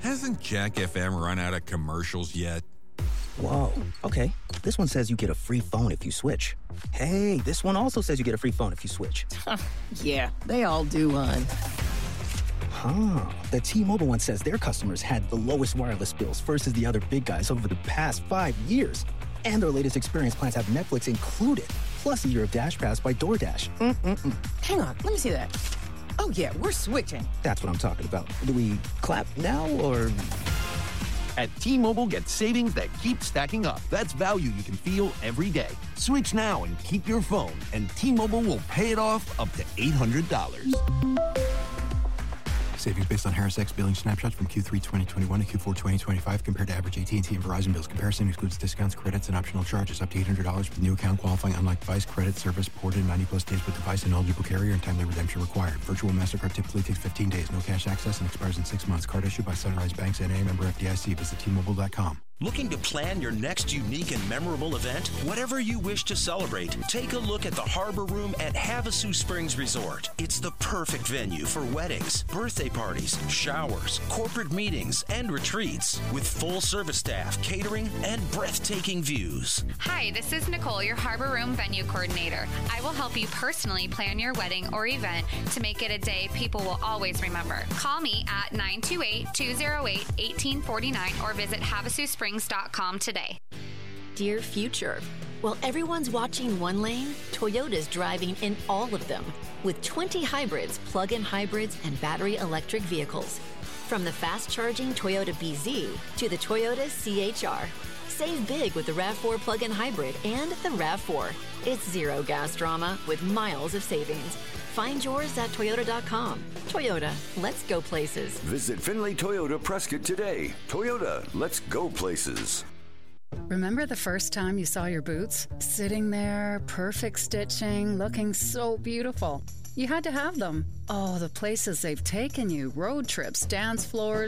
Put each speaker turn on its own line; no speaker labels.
Hasn't Jack FM run out of commercials yet?
Whoa, okay. This one says you get a free phone if you switch. Hey, this one also says you get a free phone if you switch.
Yeah, they all do, hon.
The T-Mobile one says their customers had the lowest wireless bills versus the other big guys over the past 5 years. And their latest experience plans have Netflix included, plus a year of Dash Pass by DoorDash.
Hang on, let me see that. Oh, yeah, we're switching.
That's what I'm talking about. Do we clap now, or...?
At T-Mobile, get savings that keep stacking up. That's value you can feel every day. Switch now and keep your phone, and T-Mobile will pay it off up to $800.
Savings based on Harris X billing snapshots from Q3 2021 to Q4 2025 compared to average AT&T and Verizon bills. Comparison excludes discounts, credits, and optional charges. Up to $800 with new account qualifying unlike device credit service ported 90-plus days with device and eligible carrier and timely redemption required. Virtual MasterCard typically takes 15 days. No cash access and expires in 6 months. Card issued by Sunrise Banks N.A. member FDIC. Visit T-Mobile.com.
Looking to plan your next unique and memorable event? Whatever you wish to celebrate, take a look at the Harbor Room at Havasu Springs Resort. It's the perfect venue for weddings, birthday parties, showers, corporate meetings, and retreats with full service staff, catering, and breathtaking views.
Hi, this is Nicole, your Harbor Room venue coordinator. I will help you personally plan your wedding or event to make it a day people will always remember. Call me at 928-208-1849 or visit HavaSuSprings.com today.
Dear future, while everyone's watching one lane, Toyota's driving in all of them with 20 hybrids, plug-in hybrids, and battery electric vehicles. From the fast-charging Toyota BZ to the Toyota CHR. Save big with the RAV4 plug-in hybrid and the RAV4. It's zero gas drama with miles of savings. Find yours at Toyota.com. Toyota, let's go places.
Visit Finley Toyota Prescott today. Toyota, let's go places.
Remember the first time you saw your boots? Sitting there, perfect stitching, looking so beautiful. You had to have them. Oh, the places they've taken you. Road trips, dance floors,